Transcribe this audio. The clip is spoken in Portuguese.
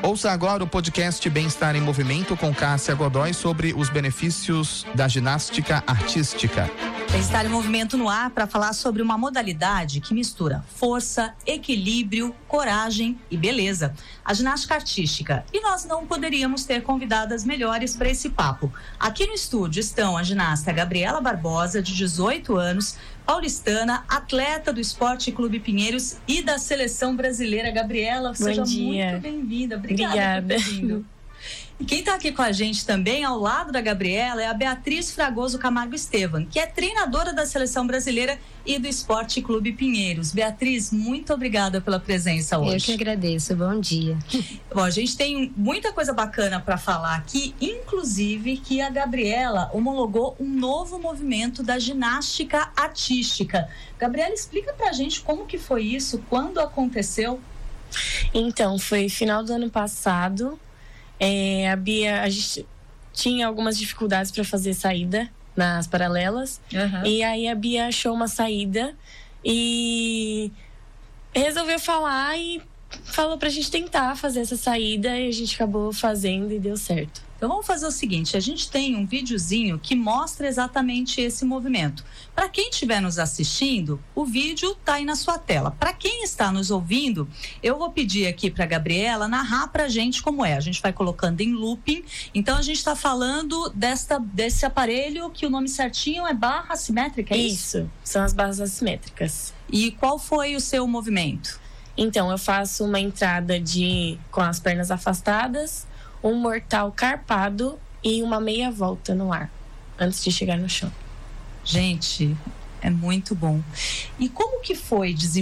Ouça agora o podcast Bem-Estar em Movimento com Cássia Godoy sobre os benefícios da ginástica artística. Bem-Estar em Movimento no ar para falar sobre uma modalidade que mistura força, equilíbrio, coragem e beleza. A ginástica artística. E nós não poderíamos ter convidadas melhores para esse papo. Aqui no estúdio estão a ginasta Gabriela Barbosa, de 18 anos, paulistana, atleta do Esporte Clube Pinheiros e da Seleção Brasileira. Gabriela, seja muito bem-vinda. Obrigada por ter vindo. E quem está aqui com a gente também, ao lado da Gabriela, é a Beatriz Fragoso Camargo Estevam, que é treinadora da Seleção Brasileira e do Esporte Clube Pinheiros. Beatriz, muito obrigada pela presença hoje. Eu que agradeço, bom dia. Bom, a gente tem muita coisa bacana para falar aqui, inclusive que a Gabriela homologou um novo movimento da ginástica artística. Gabriela, explica pra gente como que foi isso, quando aconteceu? Então, foi final do ano passado. A gente tinha algumas dificuldades para fazer saída nas paralelas. E aí a Bia achou uma saída e resolveu falar e falou pra gente tentar fazer essa saída, e a gente acabou fazendo e deu certo. Então vamos fazer o seguinte, a gente tem um videozinho que mostra exatamente esse movimento. Para quem estiver nos assistindo, o vídeo está aí na sua tela. Para quem está nos ouvindo, eu vou pedir aqui para a Gabriela narrar para a gente como é. A gente vai colocando em looping. Então a gente está falando desse aparelho que o nome certinho é barra assimétrica, é isso? Isso, são as barras assimétricas. E qual foi o seu movimento? Então, eu faço uma entrada com as pernas afastadas, um mortal carpado e uma meia volta no ar, antes de chegar no chão. Gente, é muito bom. E como que foi